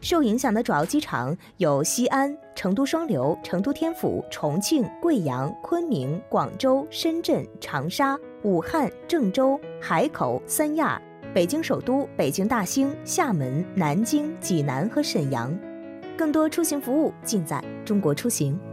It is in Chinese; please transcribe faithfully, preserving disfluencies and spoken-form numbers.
受影响的主要机场有西安、成都双流、成都天府、重庆、贵阳、昆明、广州、深圳、长沙、武汉、郑州、海口、三亚、北京首都、北京大兴、厦门、南京、济南和沈阳。更多出行服务尽在中国出行。